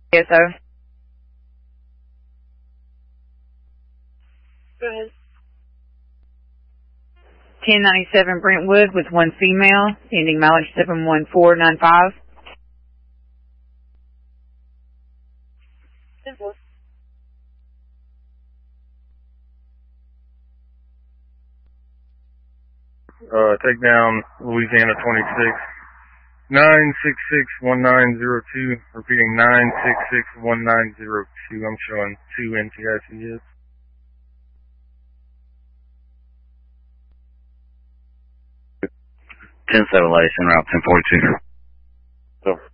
Yes, sir. Go ahead. 1097 Brentwood with one female, ending mileage 71495. Simple. Take down Louisiana 26. 966-1902, repeating 966-1902. I'm showing 2 NTIC hits. 10-7 Lace, en route 1042. So.